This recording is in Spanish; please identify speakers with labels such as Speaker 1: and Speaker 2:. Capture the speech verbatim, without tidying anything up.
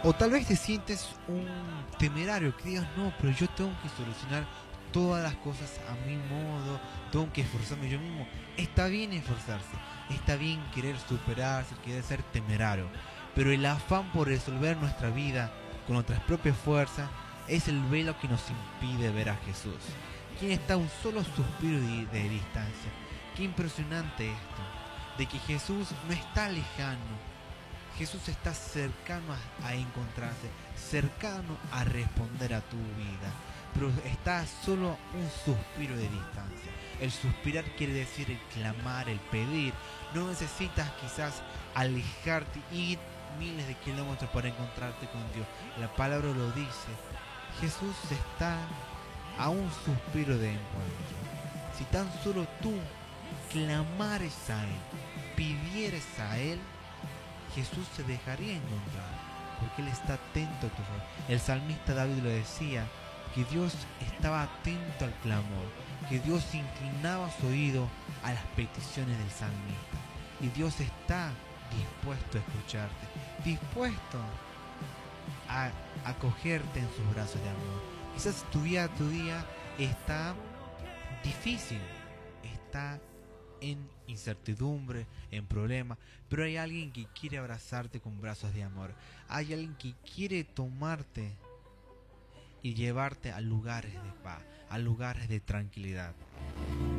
Speaker 1: O tal vez te sientes un temerario que digas, no, pero yo tengo que solucionar todas las cosas a mi modo, tengo que esforzarme yo mismo. Está bien esforzarse, está bien querer superarse, querer ser temerario, pero el afán por resolver nuestra vida con nuestras propias fuerzas es el velo que nos impide ver a Jesús, quien está a un solo suspiro de, de distancia. Qué impresionante esto, de que Jesús no está lejano, Jesús está cercano a, a encontrarse, cercano a responder a tu vida, pero está a solo un suspiro de distancia. El suspirar quiere decir el clamar, el pedir. No necesitas quizás alejarte, ir miles de kilómetros para encontrarte con Dios. La palabra lo dice. Jesús está a un suspiro de encuentro. Si tan solo tú clamares a Él, pidieres a Él, Jesús se dejaría encontrar, porque Él está atento a tu voz. El salmista David lo decía, que Dios estaba atento al clamor, que Dios inclinaba su oído a las peticiones del salmista. Y Dios está dispuesto a escucharte, dispuesto a acogerte en sus brazos de amor. Quizás tu día, tu día está difícil, está en incertidumbre, en problemas, pero hay alguien que quiere abrazarte con brazos de amor. Hay alguien que quiere tomarte y llevarte a lugares de paz, a lugares de tranquilidad.